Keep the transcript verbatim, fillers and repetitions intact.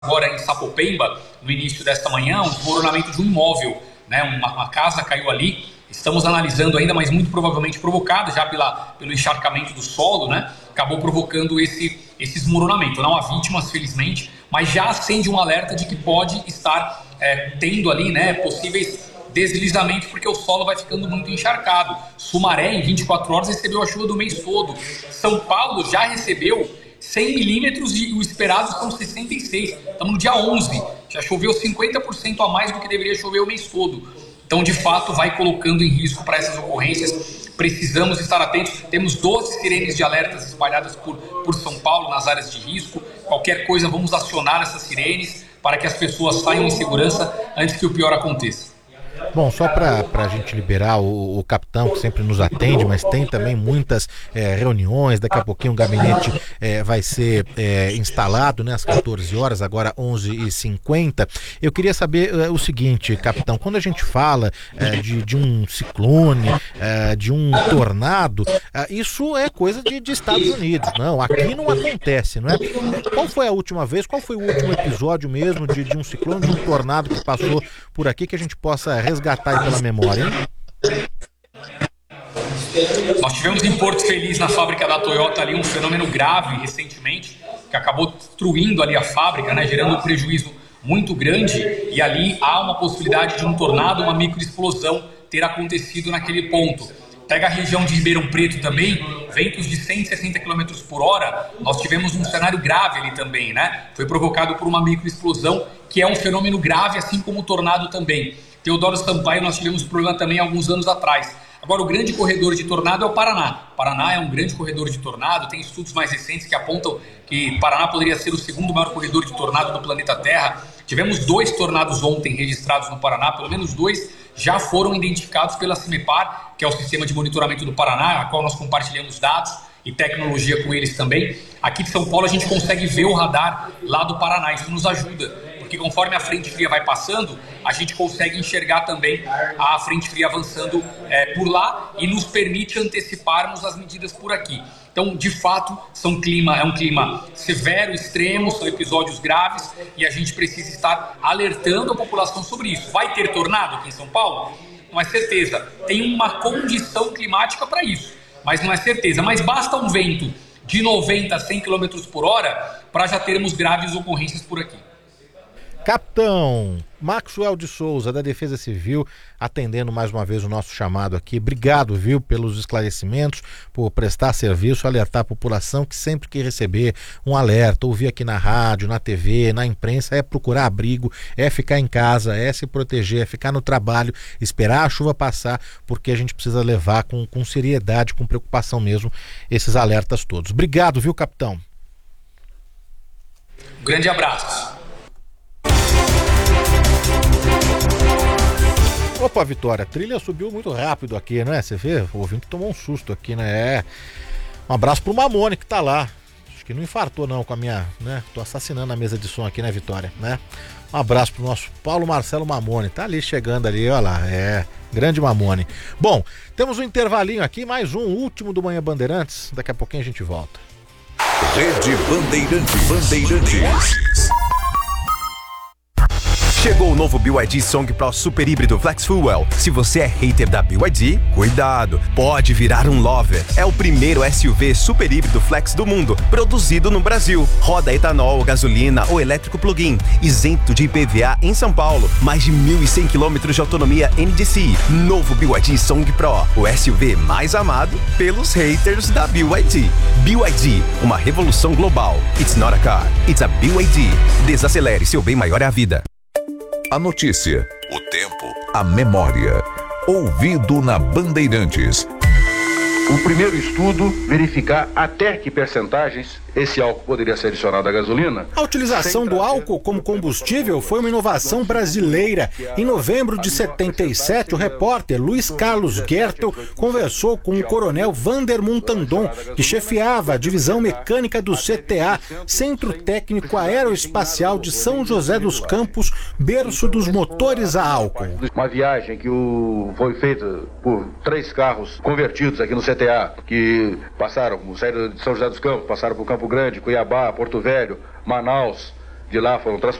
agora em Sapopemba, no início desta manhã, um desmoronamento de um imóvel, né? uma, uma casa caiu ali, estamos analisando ainda, mas muito provavelmente provocado já pela, pelo encharcamento do solo, né? Acabou provocando esse, esse desmoronamento. Não há vítimas, felizmente, mas já acende um alerta de que pode estar é, tendo ali, né, possíveis deslizamentos, porque o solo vai ficando muito encharcado. Sumaré, em vinte e quatro horas, recebeu a chuva do mês todo. São Paulo já recebeu cem milímetros e o esperado são sessenta e seis. Estamos no dia onze, já choveu cinquenta por cento a mais do que deveria chover o mês todo. Então, de fato, vai colocando em risco para essas ocorrências. Precisamos estar atentos. Temos doze sirenes de alertas espalhadas por, por São Paulo, nas áreas de risco. Qualquer coisa, vamos acionar essas sirenes para que as pessoas saiam em segurança antes que o pior aconteça. Bom, só para a gente liberar o, o capitão, que sempre nos atende, mas tem também muitas é, reuniões. Daqui a pouquinho o gabinete é, vai ser é, instalado, né, às quatorze horas, agora onze e cinquenta. Eu queria saber é, o seguinte, capitão, quando a gente fala é, de, de um ciclone, é, de um tornado, é, isso é coisa de, de Estados Unidos. Não, aqui não acontece, não é? Qual foi a última vez, qual foi o último episódio mesmo de, de um ciclone, de um tornado que passou por aqui, que a gente possa resgatar aí pela memória, hein? Nós tivemos em Porto Feliz, na fábrica da Toyota, ali um fenômeno grave recentemente, que acabou destruindo ali a fábrica, né, gerando um prejuízo muito grande, e ali há uma possibilidade de um tornado, uma microexplosão ter acontecido naquele ponto. Pega a região de Ribeirão Preto também, ventos de cento e sessenta quilômetros por hora, nós tivemos um cenário grave ali também, né? Foi provocado por uma microexplosão, que é um fenômeno grave, assim como o tornado também. Teodoro Sampaio, nós tivemos problema também há alguns anos atrás. Agora, o grande corredor de tornado é o Paraná. O Paraná é um grande corredor de tornado, tem estudos mais recentes que apontam que Paraná poderia ser o segundo maior corredor de tornado do planeta Terra. Tivemos dois tornados ontem registrados no Paraná, pelo menos dois já foram identificados pela CIMEPAR, que é o Sistema de Monitoramento do Paraná, a qual nós compartilhamos dados e tecnologia com eles também. Aqui de São Paulo a gente consegue ver o radar lá do Paraná, isso nos ajuda, porque conforme a frente fria vai passando, a gente consegue enxergar também a frente fria avançando é, por lá e nos permite anteciparmos as medidas por aqui. Então, de fato, são clima, é um clima severo, extremo, são episódios graves e a gente precisa estar alertando a população sobre isso. Vai ter tornado aqui em São Paulo? Não é certeza. Tem uma condição climática para isso, mas não é certeza. Mas basta um vento de noventa a cem quilômetros por hora para já termos graves ocorrências por aqui. Capitão Maxwell de Souza, da Defesa Civil, atendendo mais uma vez o nosso chamado aqui. Obrigado, viu, pelos esclarecimentos, por prestar serviço, alertar a população que sempre que receber um alerta, ouvir aqui na rádio, na T V, na imprensa, é procurar abrigo, é ficar em casa, é se proteger, é ficar no trabalho, esperar a chuva passar, porque a gente precisa levar com, com seriedade, com preocupação mesmo, esses alertas todos. Obrigado, viu, capitão? Um grande abraço. Opa, Vitória, a trilha subiu muito rápido aqui, né? Você vê, o ouvinte tomou um susto aqui, né? É. Um abraço pro Mamone que tá lá. Acho que não infartou não com a minha, né? Tô assassinando a mesa de som aqui, né, Vitória, né? Um abraço pro nosso Paulo Marcelo Mamone, tá ali chegando ali, olha lá, é, grande Mamone. Bom, temos um intervalinho aqui, mais um, último do Manhã Bandeirantes, daqui a pouquinho a gente volta. Rede Bandeirantes. Bandeirantes. Chegou o novo B Y D Song Pro Super Híbrido Flex Fuel. Se você é hater da B Y D, cuidado, pode virar um lover. É o primeiro S U V super híbrido flex do mundo, produzido no Brasil. Roda etanol, gasolina ou elétrico plug-in, isento de I P V A em São Paulo. Mais de mil e cem quilômetros de autonomia N D C. Novo B Y D Song Pro, o S U V mais amado pelos haters da B Y D. B Y D, uma revolução global. It's not a car, it's a B Y D. Desacelere, seu bem maior é a vida. A notícia, o tempo, a memória. Ouvido na Bandeirantes. O primeiro estudo, verificar até que percentagens esse álcool poderia ser adicionado à gasolina. A utilização do álcool como combustível foi uma inovação brasileira. Em novembro de setenta e sete, o repórter Luiz Carlos Gertel conversou com o coronel Vander Muntandon, que chefiava a divisão mecânica do C T A, Centro Técnico Aeroespacial de São José dos Campos, berço dos motores a álcool. Uma viagem que o... foi feita por três carros convertidos aqui no C T A, que passaram, saíram de São José dos Campos, passaram por Campo Grande, Cuiabá, Porto Velho, Manaus De lá foram